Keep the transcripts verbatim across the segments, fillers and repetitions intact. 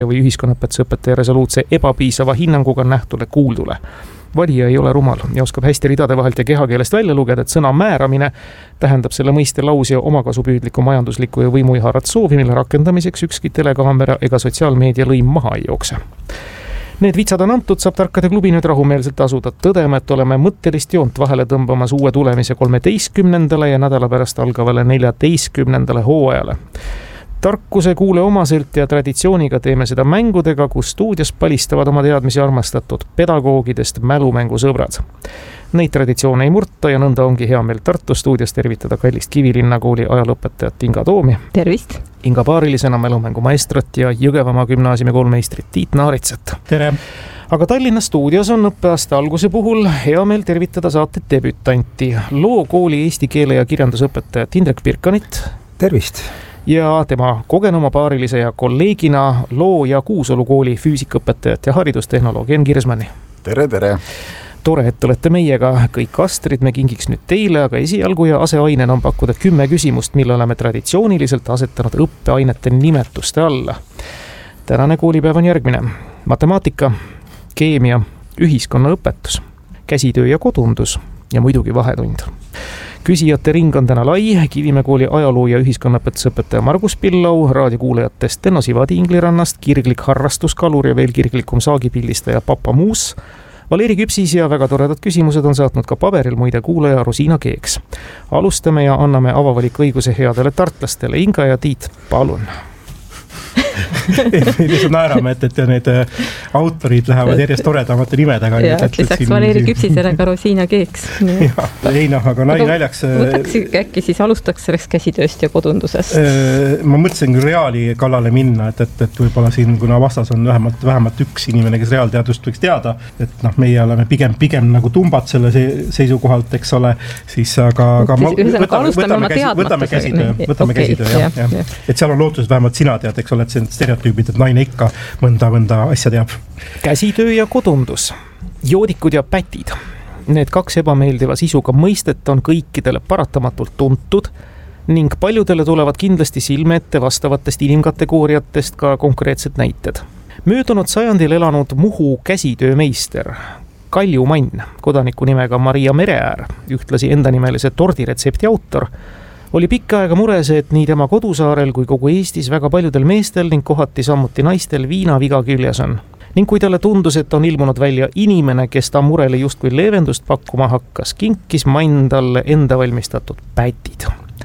või ühiskonnaõpetuse õpetaja resoluutse ebapiisava hinnanguga nähtule kuuldule. Valija ei ole rumal ja oskab hästi ridade vahelt ja kehakeelest välja lugeda, et sõna määramine tähendab selle mõiste lausja omakasupüüdliku majandusliku ja võimuiharat soovi, mille rakendamiseks ükski telekaamera ega sotsiaalmeedia lõim maha ei jookse. Need vitsad on antud, saab tarkade klubi nüüd rahumeelselt asuda tõdema, et oleme mõttelist joont vahele tõmbamas uue tulemise kolmeteistkümnendale ja nädala pärast algavale neljateistkümnendale hooajale. Tarkuse kuule omaselt ja traditsiooniga teeme seda mängudega, kus stuudios palistavad oma teadmisi armastatud pedagoogidest mälumängusõbrad. Neid traditsioone ei murta ja nõnda ongi hea meel Tartu stuudios tervitada kallist Kivilinna kooli ajalooõpetajat Inga Toomi. Tervist! Inga paarilisena mälumängumaestrat ja Jõgevamaa gümnaasiumi koolmeistrit Tiit Naaritsat. Tere! Aga Tallinna stuudios on õppeaasta alguse puhul hea meel tervitada saate debütanti, Loo kooli eesti keele ja kirjandusõpetajat Indrek Birkanit. Tervist! Ja tema kogenuma paarilise ja kolleegina Loo ja Kuusalu kooli füüsikaõpetajat ja haridustehnoloogi Enn Kirsmanni. Tere, tere! Tore, et olete meiega. Kõik astrid me kingiks nüüd teile, aga esialgu ja aseainena on pakkuda kümme küsimust, mille oleme traditsiooniliselt asetanud õppeainete nimetuste alla. Tänane koolipäev on järgmine. Matemaatika, keemia, ühiskonnaõpetus, käsitöö ja kodundus ja muidugi vahetund. Küsijate ring on täna lai, Kivimäe kooli ajaloo- ja ühiskonnaõpetusõpetaja Margus Pillau, raadiokuulajatest Enno Sivadi Inglirannast, kirglik harrastuskalur ja veel kirglikum saagipillistaja Papa Muus, Valeri Küpsis ja väga toredad küsimused on saatnud ka paberil muide kuulaja Rosina Keeks. Alustame ja anname avavalik õiguse headele tartlastele. Inga ja Tiit, palun! Meil naerame, et, et need autorid lähevad järjest toredamate nimedega. Ja, et lisaks Valeri Küpsisele ka Rosina Keeks. Ja, ei noh, aga nali naljaks. Võtaks äkki siis alustaks selleks käsitööst ja kodundusest? Ma mõtlesin küll reaali kallale minna, et, et, et võib-olla siin, kuna vastas on vähemalt, vähemalt üks inimene, kes reaalteadust võiks teada, et noh, meie oleme pigem, pigem nagu tumbad selle seisukohalt, eks ole, siis aga, aga ma, võtame, võtame, käsi, võtame käsitöö, võtame okay, käsitöö, jah, jah. jah. Et seal on lootus, vähemalt sina tead, eks ole, et see stereotüübid, et naine ikka mõnda, mõnda asja teab. Käsitöö ja kodundus, joodikud ja pätid. Need kaks ebameeldiva sisuga mõistet on kõikidele paratamatult tuntud ning paljudele tulevad kindlasti silme ette vastavatest inimkategooriatest ka konkreetsed näited. Möödunud sajandil elanud Muhu käsitöömeister Kalju Mann, kodaniku nimega Maria Mereäär, ühtlasi endanimelise tordiretsepti autor, oli pikka aega mures, et nii tema kodusaarel kui kogu Eestis väga paljudel meestel ning kohati sammuti naistel viina viga küljes on. Ning kui talle tundus, et on ilmunud välja inimene, kes ta murele justkui leevendust pakkuma hakkas, kinkis Mann talle enda valmistatud pätid.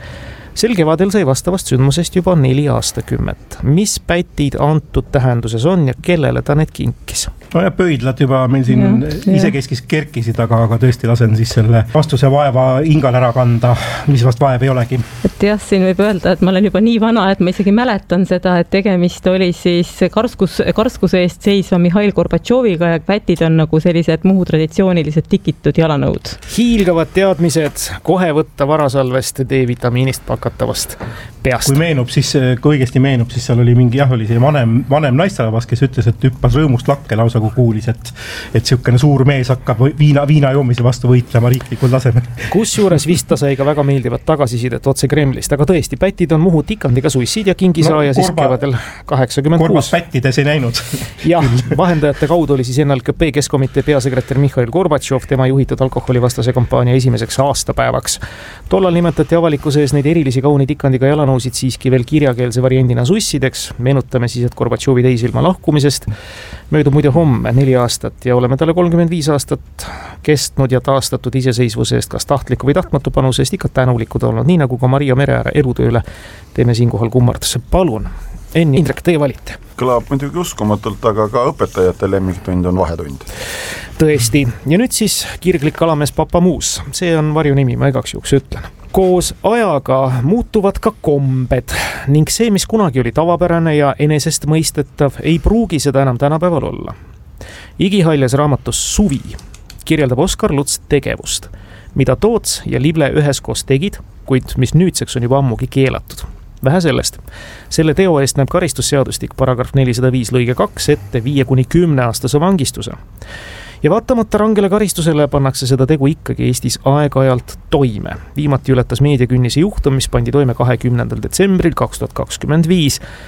Sel kevadel sai vastavast sündmusest juba neli aastakümmet. Mis pätid antud tähenduses on ja kellele ta need kinkis? No ja pöidlad juba meil siin ja, isekeskis kerkisid, aga, aga tõesti lasen siis selle vastuse vaeva Ingal ära kanda, mis vast vaev ei olegi. Et jah, siin võib öelda, et ma olen juba nii vana, et ma isegi mäletan seda, et tegemist oli siis karskus, karskuse eest seisva Mihhail Gorbatšoviga ja pätid on nagu sellised Muhu traditsioonilised tikitud jalanõud. Hiilgavad teadmised, kohe võtta varasalvest D-vitamiinist pakatavast peast. Kui meenub, siis, kui õigesti meenub, siis seal oli mingi, jah, oli see vanem, vanem naisterahvas, kes ütles, et hüppas rõõmust lakke lausa, kui kuulis, et, et siukene suur mees hakkab viina, viina joomise vastu võitlema riiklikul tasemel. Kusjuures vist ta sai ka väga meeldivat tagasisidet otse Kremlist, aga tõesti, pätid on Muhu tikandiga sussid ja kingisaaja no, siis kevadel kaheksakümmend kuus. Korvas pättides ei näinud. Jah, vahendajate kaudu oli siis N L K P Keskkomitee peasekretär Mihhail Gorbatšov, tema juhitud alkoholivastase kampaania esimeseks aastapäevaks. Tollal nimetati avalikkuse ees neid erilisi kauni tikandiga jalanõusid siiski veel kirjakeelse variandina sussideks. Meenutame siis, et Gorbatšovi teisilma lahkumisest möödub muide homme neli aastat ja oleme talle kolmkümmend viis aastat kestnud ja taastatud iseseisvuse eest kas tahtliku või tahtmatu panuse eest ikka tänulikud olnud, nii nagu ka Maria Mereääre elutööle teeme siinkohal kummarduse. Palun, Enn, Indrek, teie valite. Kõlab muidugi uskumatult, aga ka õpetajate lemmiktund on vahetund. Tõesti, ja nüüd siis kirglik kalamees Papa Muus. See on varjunimi, ma igaks juhuks ütlen. Koos ajaga muutuvad ka kombed ning see, mis kunagi oli tavapärane ja enesestmõistetav, ei pruugi seda enam tänapäeval olla. Igihaljas raamatus Suvi kirjeldab Oskar Luts tegevust, mida Toots ja Lible üheskoos tegid, kuid mis nüüdseks on juba ammugi keelatud. Vähe sellest. Selle teo eest näeb karistusseadustik paragrahv nelisada viis lõige kaks ette viie kuni kümne aastase vangistuse. Ja vaatamata rangele karistusele pannakse seda tegu ikkagi Eestis aeg-ajalt toime. Viimati ületas meediakünnise juhtum, mis pandi toime kahekümnendal detsembril kaks tuhat kakskümmend viis.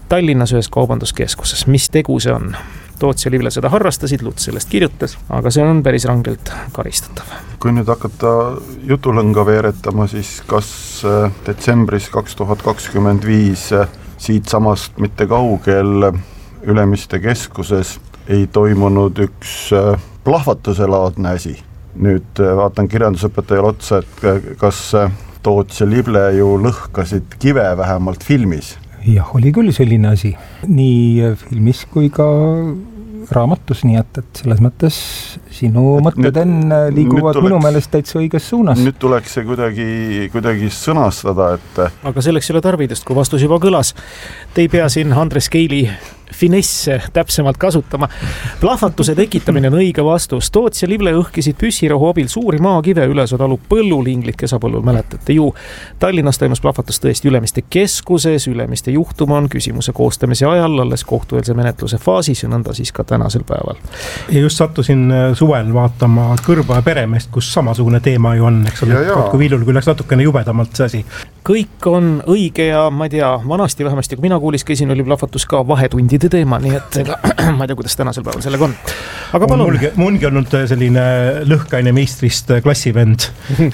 Tallinnas ühes kaubanduskeskuses. Mis tegu see on? Toots ja Livle seda harrastasid, Luts sellest kirjutas, aga see on päris rangelt karistatav. Kui nüüd hakata jutulõnga veeretama, siis kas detsembris kaks tuhat kakskümmend viis siit samast mitte kaugel Ülemiste keskuses ei toimunud üks plahvatuse laadne asi. Nüüd vaatan kirjandusõpetajal otsa, et kas Toots ja Livle ju lõhkasid kive vähemalt filmis. Jah, oli küll selline asi. Nii filmis kui ka raamatus, nii et, et selles mõttes sinu mõtted enne liiguvad tuleks, minu meelest täitsa õiges suunas. Nüüd tuleks see kuidagi, kuidagi sõnastada, et... Aga selleks ei ole tarvidest, kui vastus juba kõlas. Te ei pea siin Andres Keili finesse täpsemalt kasutama. Plahvatuse tekitamine on õige vastus. Toots ja Livle õhkisid püssirohu abil suuri maakive Ülesoo talu põllul, Inglit Kesapõllul, mäletate ju. Tallinnas toimus plahvatus tõesti Ülemiste keskuses, Ülemiste juhtum on küsimuse koostamise ajal, alles kohtueelse menetluse faasis ja nõnda siis ka tänasel päeval. Ja just sattusin suvel vaatama Kõrva ja Peremeest, kus samasugune teema ju on, eks ole, kui Viilul küll läks natukene jubedamalt see asi. Kõik on õige ja ma ei tea, vanasti vähemasti, kui mina kuulis käisin, oli plahvatus ka vahetundi teema, nii et ega, ma ei tea, kuidas tänasel päeval sellega on. Aga on palun. Mulgi, mungi olnud selline lõhkaine meistrist klassivend.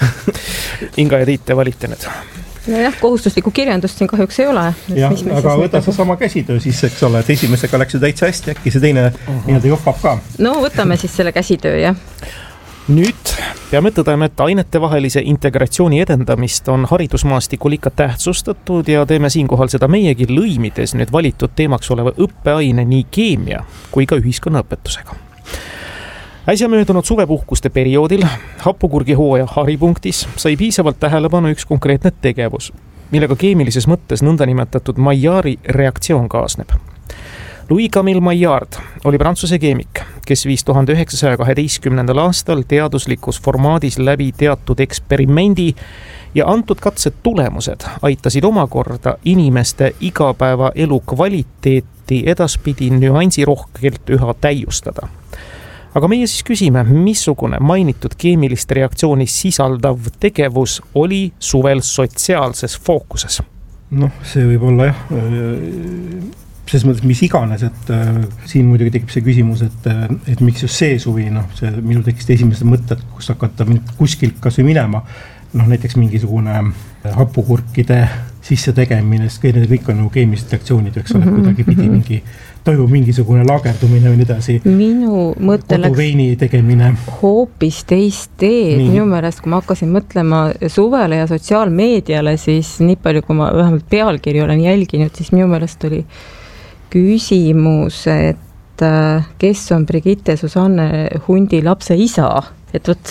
Inga ja Tiit, te valite nüüd. No jah, kohustuslikku kirjandust siin kahjuks ei ole. Jah, aga võta sa sama käsitöö siis, eks ole, et esimesega läks ju täitsa hästi, äkki see teine uh-huh. nii-öelda johvab ka. No võtame siis selle käsitöö, jah. Nüüd peame tõdema, et ainetevahelise integratsiooni edendamist on haridusmaastikul ikka tähtsustatud ja teeme siinkohal seda meiegi lõimides nüüd valitud teemaks oleva õppeaine nii keemia kui ka ühiskonnaõpetusega. Äsja möödunud suvepuhkuste perioodil Hapukurgi hooaja haripunktis sai piisavalt tähelepanu üks konkreetne tegevus, millega keemilises mõttes nõndanimetatud Maillardi reaktsioon kaasneb. Louis-Camille Maillard oli prantsuse keemik, kes viis tuhande üheksasaja kaheteistkümnendal aastal teaduslikus formaadis läbi teatud eksperimendi ja antud katsed tulemused aitasid omakorda inimeste igapäeva elu kvaliteeti edaspidi nüansirohkelt üha täiustada. Aga meie siis küsime, missugune mainitud keemilist reaktsiooni sisaldav tegevus oli suvel sotsiaalses fookuses? Noh, see võib olla jah, selles mõttes mis iganes, et äh, siin muidugi tekib see küsimus, et, et miks just see suvi, noh, see minu tekist esimesed mõtted, kus hakata kuskilt kas või minema, noh, näiteks mingisugune hapukurkide sisse tegemine, sest kõik on nagu keemilised reaktsioonid, eks ole, mm-hmm. kuidagi pidi mingi toimub mingisugune lagerdumine või nii edasi. Minu mõte läks tegemine. hoopis teist teed. Minu meelest, kui ma hakkasin mõtlema suvele ja sotsiaalmeediale, siis nii palju, kui ma vähemalt pealkiri olen jälginud, siis minu meelest oli küsimus, et kes on Brigitte Susanne Hundi lapse isa. Et võt,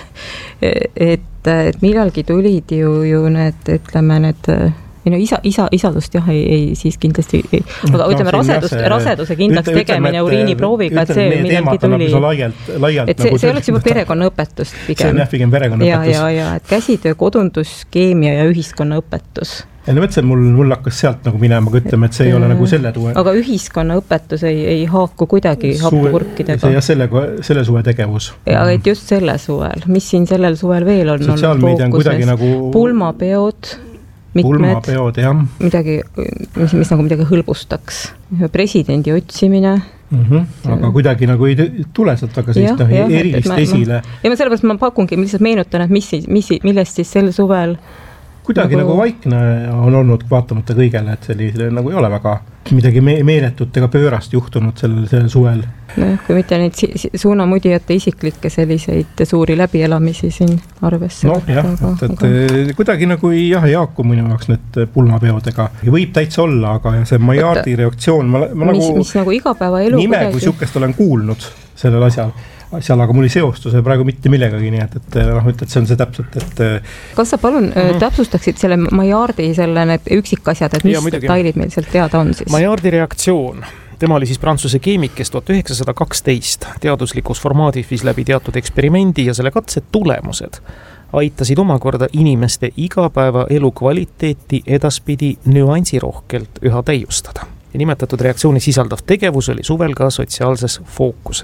et, et millalgi tulid ju, ju need, ütleme, need ei no isa, isa, isadust jah, ei, ei siis kindlasti, ei, aga no, ütleme rasedust, jah, raseduse kindlaks ütleme, tegemine uriiniprooviga, et see millalgi tuli. Laialt, laialt, et see, nagu see oleks juba perekonnaõpetust pigem. See on jah, pigem perekonnaõpetus. Ja, ja, ja, et käsitöö, kodundus, keemia ja ühiskonnaõpetus. Ja no mõtlesin, mul, mul hakkas sealt nagu minema, kui ütleme, et see ei ole nagu selle tuve. Aga ühiskonnaõpetus ei, ei haaku kuidagi hapukurkidega. See jah, selle, selle suve tegevus. Ja, et just selle suvel. Mis siin sellel suvel veel on? Sotsiaalmeedia on kuidagi nagu... Pulmapeod. Pulmapeod, jah. Midagi, mis, mis nagu midagi hõlbustaks. Presidendi otsimine. Mm-hmm. Aga kuidagi nagu ei tule sealt väga sellist ja, no, erilist ma, esile. Ja ma sellepärast ma pakungi, lihtsalt meenutan, et mis, mis, millest siis sel suvel kuidagi nagu, nagu vaikne on olnud vaatamata kõigele, et sellisele nagu ei ole väga midagi me- meeletut ega pöörast juhtunud sellel, sellel suvel. No, kui mitte neid si- suunamudijate isiklikke selliseid suuri läbielamisi siin arvesse. No jah, et, et aga... kuidagi nagu ei, jah, ei haaku minu jaoks need pulmapeodega. Võib täitsa olla, aga see Maillardi reaktsioon, ma, ma mis, nagu mis nagu igapäeva elu nime kuidagi... kui sükest olen kuulnud sellel asjal. Asjal, aga mul ei seostuse praegu mitte millegagi, nii et, et, noh, et see on see täpselt, et... Kas sa palun mm-hmm. täpsustaksid selle Maillardi selle need üksikasjad, et mis ja, detailid meil sealt teada on siis? Maillardi reaktsioon, tema oli siis prantsuse keemik, kes tuhat üheksasada kaksteist teaduslikus formaadis viis läbi teatud eksperimendi ja selle katse tulemused aitasid omakorda inimeste igapäeva elu kvaliteeti edaspidi nüansirohkelt üha täiustada. Ja nimetatud reaktsiooni sisaldav tegevus oli suvel ka sotsiaalses fookuses.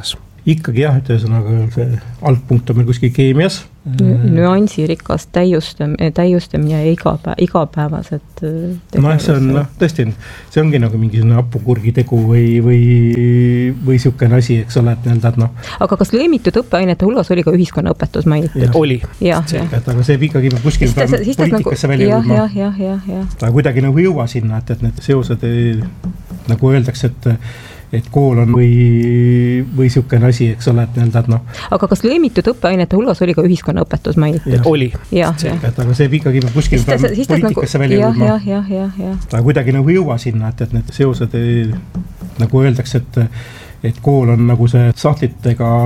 ikkagi jah, et ühesõnaga see algpunkt on meil kuskil keemias. Nüansirikas täiustam, täiustamine ja igapäev, igapäevased no see on no, tõesti, see ongi nagu mingisugune hapukurgitegu või, või, või siukene asi, eks ole, et nii-öelda, et noh. Aga kas lõimitud õppeainete hulgas oli ka ühiskonnaõpetus mainitud? Oli. Selgelt, aga see ikkagi peab kuskil ta, poliitikasse välja jõudma. Jah, jah, jah, jah. Ta kuidagi nagu jõua sinna, et, et need seosed ei, nagu öeldakse, et et kool on või, või siukene asi, eks ole, et nii-öelda, et noh. Aga kas lõimitud õppeainete hulgas oli ka ühiskonnaõpetus mainitud? Oli. Selgelt, aga see ikkagi peab kuskil poliitikasse välja jõudma. Jah, jah, jah, jah. Ta kuidagi nagu jõua sinna, et, et need seosed ei, nagu öeldakse, et et kool on nagu see sahtlitega